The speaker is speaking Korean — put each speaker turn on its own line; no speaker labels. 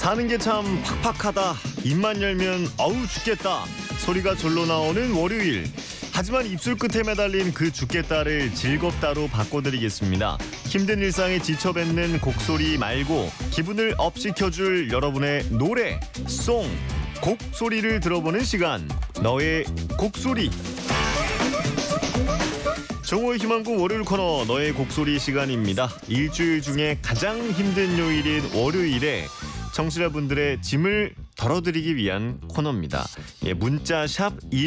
사는 게 참 팍팍하다. 입만 열면 어우 죽겠다. 소리가 절로 나오는 월요일. 하지만 입술 끝에 매달린 그 죽겠다를 즐겁다로 바꿔드리겠습니다. 힘든 일상에 지쳐뱉는 곡소리 말고 기분을 업시켜줄 여러분의 노래, 송, 곡소리를 들어보는 시간. 너의 곡소리. 정오의 희망곡 월요일 코너 너의 곡소리 시간입니다. 일주일 중에 가장 힘든 요일인 월요일에 청취자분들의 짐을 덜어드리기 위한 코너입니다. 문자 샵